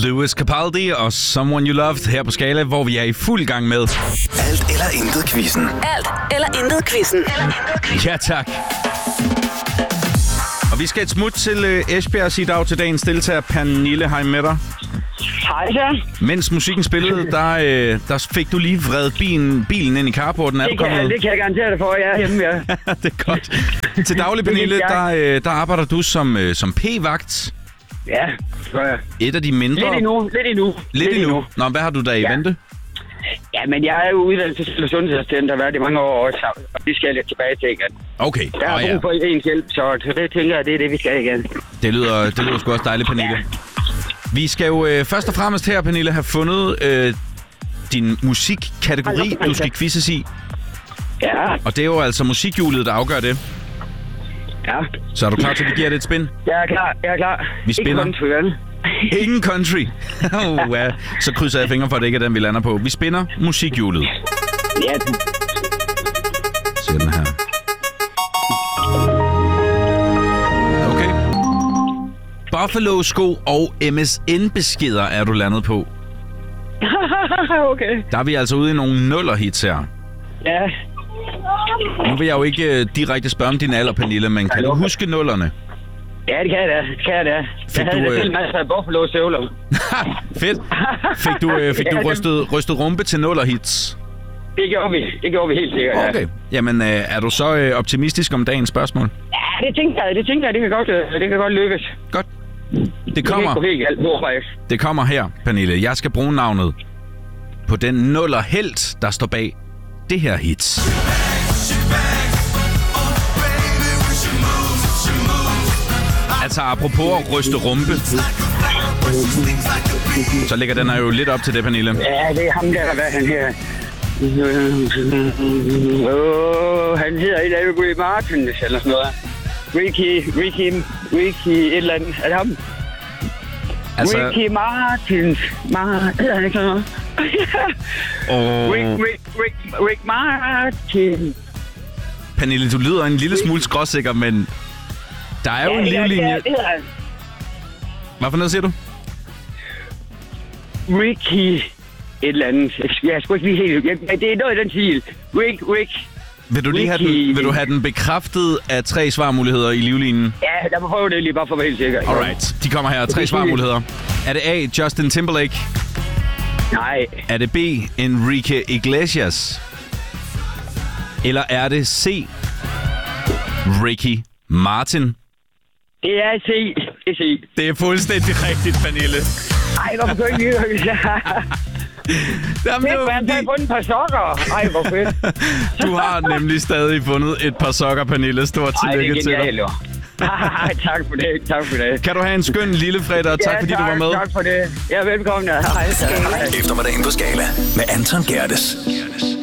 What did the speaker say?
Lewis Capaldi og Someone You Loved her på Skala, hvor vi er i fuld gang med Alt eller intet quizzen. Alt eller intet quizzen. Ja, tak. Og vi skal et smut til Esbjerg og sige dag til dagens deltager. Pernille, hej med dig. Hej så. Mens musikken spillede, der fik du lige vredet bilen ind i carporten. Det kan jeg garantere dig for, at jeg er hjemme, ja. Det er godt. Til daglig, Pernille, der arbejder du som p-vagt. Ja, det gør jeg. Et af de mindre... Lidt endnu. Nå, hvad har du der i vente? Ja, men jeg er jo uddannet til sundhedsassistent, der har været i mange år også, og det skal jeg lidt tilbage til igen. Okay. Der er brug for ens hjælp, så det tænker jeg, det er det, vi skal igen. Det lyder sgu også dejligt, Pernille. Ja. Vi skal jo først og fremmest her, Pernille, have fundet din musikkategori, du skal quizzes i. Ja. Og det er jo altså musikhjulet, der afgør det. Ja. Så er du klar til, at vi giver det et spin? Jeg er klar. Vi spinner. Ikke country, Ingen country. Ja. Så krydser jeg fingre for, at det ikke er den, vi lander på. Vi spinner musikhjulet. Ja. Ser den her. Okay. Buffalo-sko og MSN-beskeder er du landet på. Okay. Der er vi altså ude i nogle nuller-hits her. Ja. Nu vil jeg jo ikke direkte spørge om din alder, Pernille, men kan du huske nullerne? Ja, det kan jeg da. Jeg havde da selv masser af Buffalo-støvler. Fedt. Fik du rystet rumpe til nuller-hits? Det gjorde vi helt sikkert, ja. Okay. Jamen, er du så optimistisk om dagens spørgsmål? Ja, det tænker jeg. Det kan godt lykkes. Godt. Det kommer her, Pernille. Jeg skal bruge navnet på den nuller-helt, der står bag det her hit. Altså, apropos at ryste rumpe, så ligger den her jo lidt op til det, Pernille. Ja, det er ham der, hvad han her. Han hedder et eller andet Martin, eller sådan noget. Ricky et eller andet. Er det ham? Altså... Ricky Martins. Hedder han ikke sådan noget? Rick Martin. Pernille, du lyder en lille smule skråsikker, men der er jo en livlinje. Ja, det hedder han. Hvad for noget siger du? Ricky et eller andet. Jeg skulle ikke lige helt... Det er noget i den stil. Rick. Vil du have den bekræftet af 3 svarmuligheder i livlinen? Ja, lad mig prøve det lige, bare for at være helt sikker. Alright, de kommer her. 3 svarmuligheder. Er det A, Justin Timberlake? Nej. Er det B, Enrique Iglesias? Eller er det C, Ricky Martin? Det er C. Det er fuldstændig rigtigt, Pernille. Ej, hvorfor kan jeg ikke lide? Jamen, fedt, man har fundet et par sokker. Ej, hvor fedt. Du har nemlig stadig fundet et par sokker, Pernille. Stort tillykke til dig. Tak for det. Kan du have en skøn lille fredag, og tak fordi du var med. Tak for det. Ja, velkommen. Hej. Eftermiddagen på Skala med Anton Gerdes.